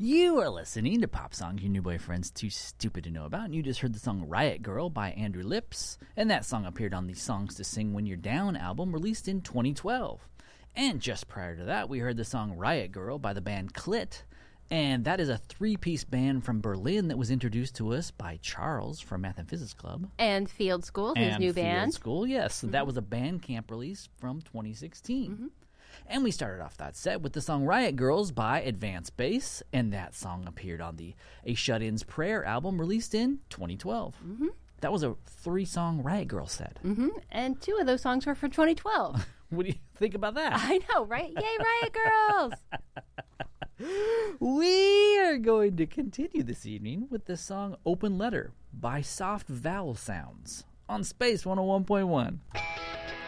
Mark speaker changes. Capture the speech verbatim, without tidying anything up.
Speaker 1: You are listening to Pop Songs Your New Boyfriend's Too Stupid to Know About, and you just heard the song Riot Girl by Andrew Lips, and that song appeared on the Songs to Sing When You're Down album released in twenty twelve. And just prior to that, we heard the song Riot Girl by the band Clit, and that is a three-piece band from Berlin that was introduced to us by Charles from Math and Physics Club.
Speaker 2: And Field School, his
Speaker 1: and
Speaker 2: new
Speaker 1: Field
Speaker 2: band.
Speaker 1: School, yes. So mm-hmm. that was a Bandcamp release from twenty sixteen. Mm-hmm. And we started off that set with the song Riot Girls by Advanced Bass, and that song appeared on the A Shut-In's Prayer album released in twenty twelve. Mm-hmm. That was a three-song Riot Girls set.
Speaker 2: Mm-hmm. And two of those songs were from twenty twelve.
Speaker 1: What do you think about that?
Speaker 2: I know, right? Yay, Riot Girls!
Speaker 1: We are going to continue this evening with the song Open Letter by Soft Vowel Sounds on Space one oh one point one.